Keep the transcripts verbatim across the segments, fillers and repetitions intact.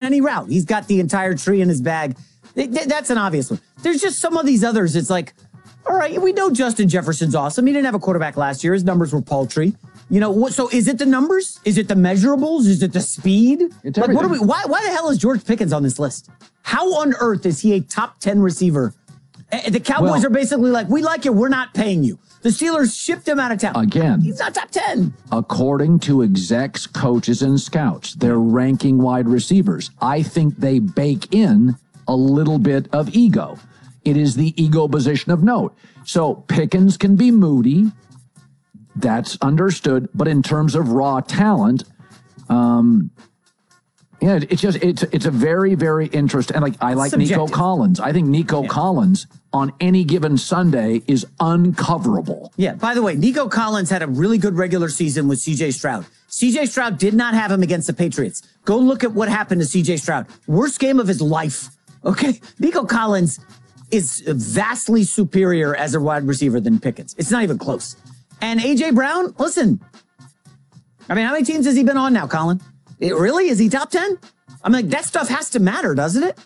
any route. He's got the entire tree in his bag. That's an obvious one. There's just some of these others. It's like, all right, we know Justin Jefferson's awesome. He didn't have a quarterback last year. His numbers were paltry. You know, what, so is it the numbers? Is it the measurables? Is it the speed? It's like, what everything. are we, why, why the hell is George Pickens on this list? How on earth is he a top ten receiver? The Cowboys Well, are basically like, we like you, we're not paying you. The Steelers shipped him out of town. Again, he's not top ten. According to execs, coaches, and scouts, they're ranking wide receivers. I think they bake in a little bit of ego. It is the ego position of note. So Pickens can be moody. That's understood. But in terms of raw talent, um, yeah, it's just it's it's a very, very interesting. And like I like Subjective. Nico Collins. I think Nico Yeah. Collins on any given Sunday is uncoverable. Yeah, by the way, Nico Collins had a really good regular season with C J Stroud. C J Stroud did not have him against the Patriots. Go look at what happened to C J Stroud. Worst game of his life. Okay, Nico Collins is vastly superior as a wide receiver than Pickens. It's not even close. And A J Brown, listen, I mean, how many teams has he been on now, Colin? It, really? Is he top ten? I mean, like, that stuff has to matter, doesn't it?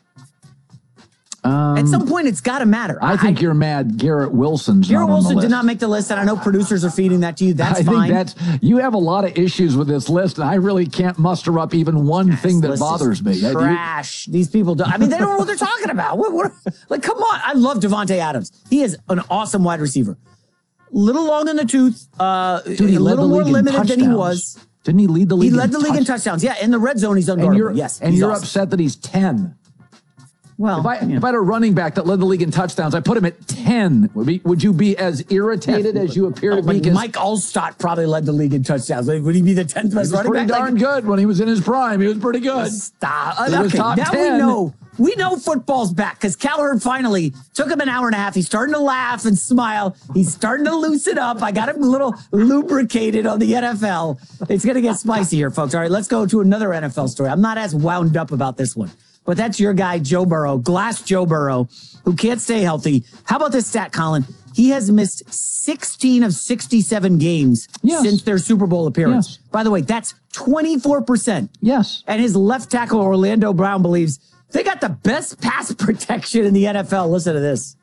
Um, At some point, it's got to matter. I think I, you're mad Garrett Wilson's Garrett not on the Wilson list. did not make the list, and I know producers are feeding that to you. That's I fine. think that's, you have a lot of issues with this list, and I really can't muster up even one This thing that list bothers is me. You- Trash. These people do. I mean, they don't know what they're talking about. What, what, like, come on. I love Devontae Adams. He is an awesome wide receiver. Little long in the tooth. Uh, Dude, he a led little the more league in limited than he touchdowns. was. Didn't he lead the league? He led in the league in touch- touchdowns. Yeah, in the red zone, he's And unguardable. you're, Yes, and he's you're awesome. upset that he's ten. Well, If I, yeah. if I had a running back that led the league in touchdowns, I put him at ten. Would, be, would you be as irritated as you appear to be? like 'Cause Mike Allstott probably led the league in touchdowns. Would he be the tenth he best was running pretty back? darn Like, good when he was in his prime. He was pretty good. Stop. He was Okay, top now we ten. know. We know football's back because Callard finally took him an hour and a half. He's starting to laugh and smile. He's starting to loosen up. I got him a little lubricated on the N F L. It's going to get spicy here, folks. All right, let's go to another N F L story. I'm not as wound up about this one, but that's your guy, Joe Burrow, Glass Joe Burrow, who can't stay healthy. How about this stat, Colin? He has missed sixteen of sixty-seven games Yes. since their Super Bowl appearance. Yes. By the way, that's twenty-four percent. Yes. And his left tackle, Orlando Brown, believes they got the best pass protection in the N F L. Listen to this.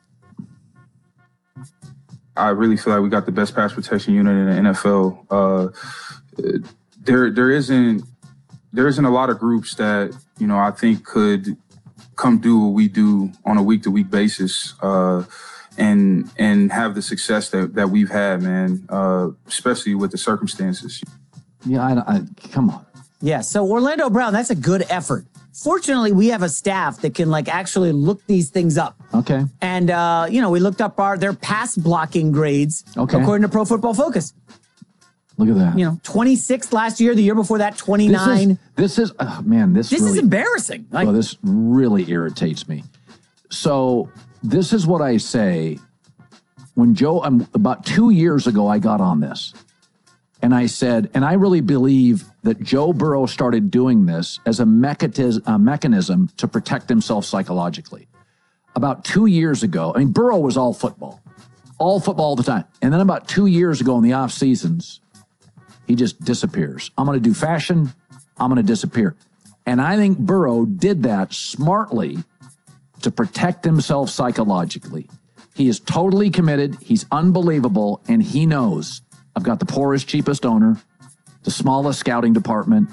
I really feel like we got the best pass protection unit in the N F L. Uh, there, there isn't, there isn't a lot of groups that, you know, I think could come do what we do on a week to week basis, uh, and, and have the success that, that we've had, man, uh, especially with the circumstances. Yeah, I, I, come on. Yeah, so Orlando Brown, that's a good effort. Fortunately, we have a staff that can like actually look these things up. Okay. And, uh, you know, we looked up our their pass blocking grades Okay. according to Pro Football Focus. Look at that. You know, twenty-sixth last year, the year before that, this twenty-nine. is, this is oh, man, this, This really, is embarrassing. Like, well, this really irritates me. So this is what I say when Joe, um, about two years ago, I got on this. And I said, and I really believe that Joe Burrow started doing this as a, mechatis- a mechanism to protect himself psychologically. About two years ago, I mean, Burrow was all football, all football all the time. And then about two years ago in the off seasons, he just disappears. I'm going to do fashion. I'm going to disappear. And I think Burrow did that smartly to protect himself psychologically. He is totally committed. He's unbelievable. And he knows I've got the poorest, cheapest owner, the smallest scouting department,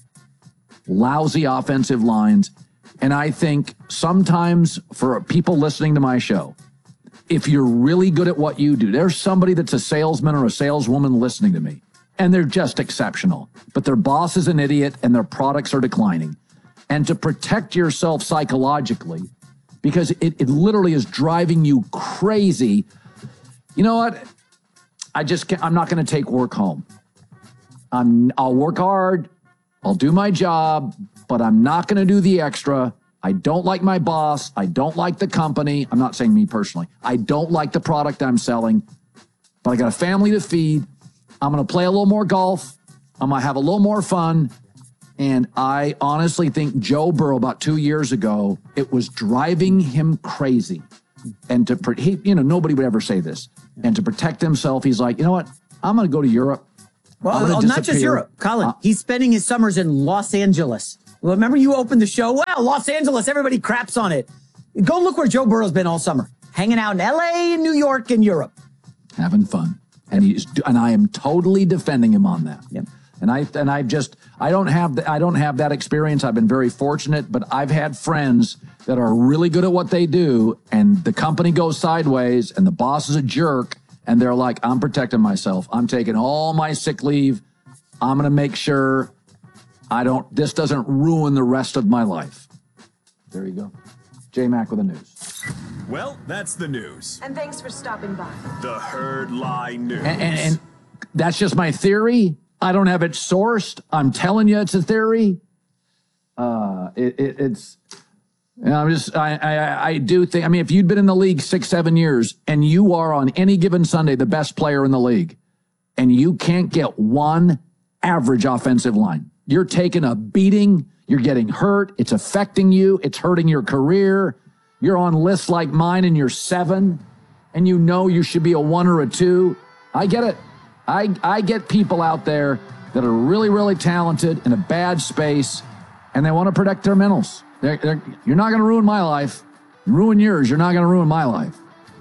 lousy offensive lines. And I think sometimes for people listening to my show, if you're really good at what you do, there's somebody that's a salesman or a saleswoman listening to me, and they're just exceptional, but their boss is an idiot and their products are declining. And to protect yourself psychologically, because it, it literally is driving you crazy. You know what? I just can't, I'm not going to take work home. I'm, I'll work hard. I'll do my job, but I'm not going to do the extra. I don't like my boss. I don't like the company. I'm not saying me personally. I don't like the product I'm selling, but I got a family to feed. I'm going to play a little more golf. I'm going to have a little more fun. And I honestly think Joe Burrow, about two years ago, it was driving him crazy. And to, he, you know, nobody would ever say this. And to protect himself, he's like, you know what? I'm going to go to Europe. well, I'm gonna oh, not just disappear. Europe, Colin. Uh, he's spending his summers in Los Angeles. Well, remember you opened the show? Well, Los Angeles, everybody craps on it. Go look where Joe Burrow's been all summer. Hanging out in L A and New York and Europe. Having fun. And he's and I am totally defending him on that. Yep. And I and I just I don't have the, I don't have that experience. I've been very fortunate, but I've had friends that are really good at what they do, and the company goes sideways, and the boss is a jerk, and they're like, "I'm protecting myself. I'm taking all my sick leave. I'm going to make sure I don't. This doesn't ruin the rest of my life." There you go, J Mac with the news. Well, that's the news. And thanks for stopping by. The Herd Lie News. And, and, and that's just my theory. I don't have it sourced. I'm telling you, it's a theory. Uh, it, it, it's. You know, I'm just. I, I. I do think. I mean, if you'd been in the league six, seven years, and you are on any given Sunday the best player in the league, and you can't get one average offensive line, you're taking a beating. You're getting hurt. It's affecting you. It's hurting your career. You're on lists like mine, and you're seven, and you know you should be a one or a two. I get it. I, I get people out there that are really, really talented in a bad space, and they want to protect their mentals. They're, they're, you're not going to ruin my life. You ruin yours. You're not going to ruin my life.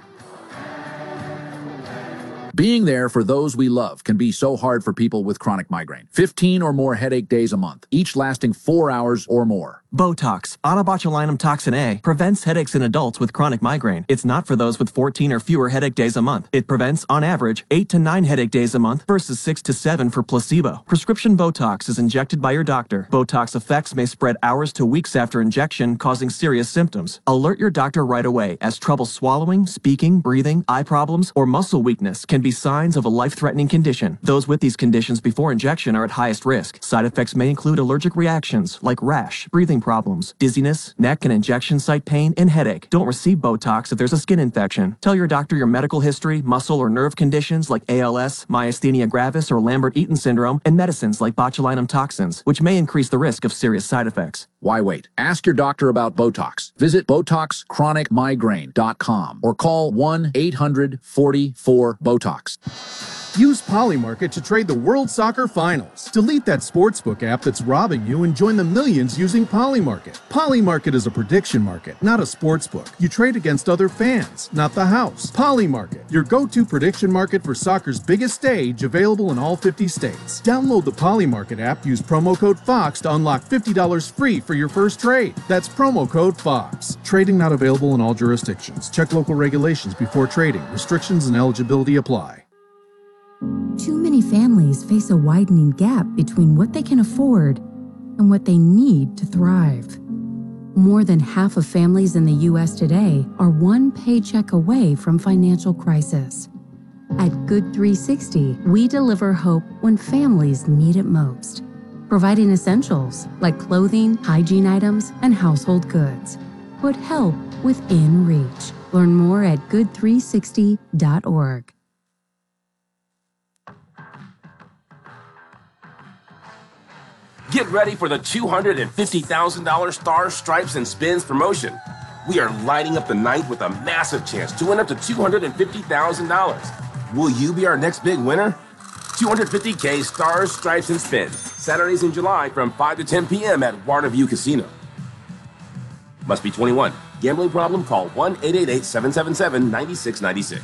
Being there for those we love can be so hard for people with chronic migraine. fifteen or more headache days a month, each lasting four hours or more. Botox, onabotulinum toxin A, prevents headaches in adults with chronic migraine. It's not for those with fourteen or fewer headache days a month. It prevents, on average, eight to nine headache days a month versus six to seven for placebo. Prescription Botox is injected by your doctor. Botox effects may spread hours to weeks after injection, causing serious symptoms. Alert your doctor right away, as trouble swallowing, speaking, breathing, eye problems, or muscle weakness can be signs of a life-threatening condition. Those with these conditions before injection are at highest risk. Side effects may include allergic reactions like rash, breathing problems, dizziness, neck and injection site pain, and headache. Don't receive Botox if there's a skin infection. Tell your doctor your medical history, muscle or nerve conditions like A L S, myasthenia gravis, or Lambert-Eaton syndrome, and medicines like botulinum toxins, which may increase the risk of serious side effects. Why wait? Ask your doctor about Botox. Visit Botox Chronic Migraine dot com or call one eight hundred forty-four BOTOX. Use Polymarket to trade the World Soccer Finals. Delete that sportsbook app that's robbing you and join the millions using Polymarket. Polymarket is a prediction market, not a sportsbook. You trade against other fans, not the house. Polymarket, your go-to prediction market for soccer's biggest stage, available in all fifty states. Download the Polymarket app, use promo code FOX to unlock fifty dollars free for your first trade. That's promo code FOX. Trading not available in all jurisdictions. Check local regulations before trading. Restrictions and eligibility apply. Too many families face a widening gap between what they can afford and what they need to thrive. More than half of families in the U S today are one paycheck away from financial crisis. At Good three sixty, we deliver hope when families need it most, providing essentials like clothing, hygiene items, and household goods. Put help within reach. Learn more at good three sixty dot org. Get ready for the two hundred fifty thousand dollars Stars, Stripes, and Spins promotion. We are lighting up the night with a massive chance to win up to two hundred fifty thousand dollars. Will you be our next big winner? two hundred fifty K Stars, Stripes, and Spins. Saturdays in July from five to ten p.m. at Waterview Casino. Must be twenty-one. Gambling problem? Call one eight eight eight, seven seven seven, nine six nine six.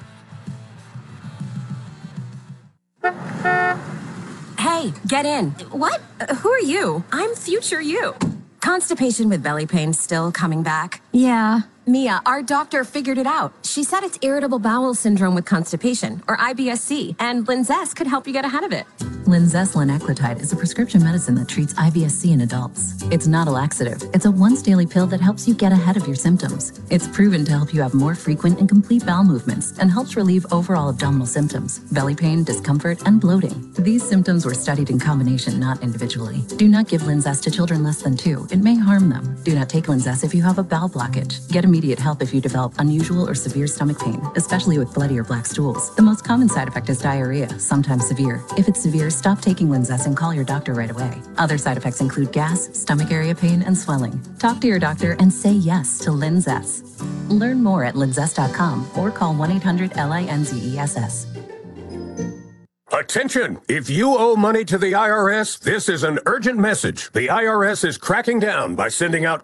Hey, get in. What? Uh, who are you? I'm future you. Constipation with belly pain still coming back? Yeah. Mia, our doctor figured it out. She said it's irritable bowel syndrome with constipation, or I B S C, and Linzess could help you get ahead of it. Linzess linaclotide is a prescription medicine that treats I B S C in adults. It's not a laxative. It's a once-daily pill that helps you get ahead of your symptoms. It's proven to help you have more frequent and complete bowel movements and helps relieve overall abdominal symptoms, belly pain, discomfort, and bloating. These symptoms were studied in combination, not individually. Do not give Linzess to children less than two. It may harm them. Do not take Linzess if you have a bowel blockage. Get immediate help if you develop unusual or severe stomach pain, especially with bloody or black stools. The most common side effect is diarrhea, sometimes severe. If it's severe, stop taking Linzess and call your doctor right away. Other side effects include gas, stomach area pain, and swelling. Talk to your doctor and say yes to Linzess. Learn more at linzess dot com or call one eight hundred L I N Z E S S. Attention! If you owe money to the I R S, this is an urgent message. The I R S is cracking down by sending out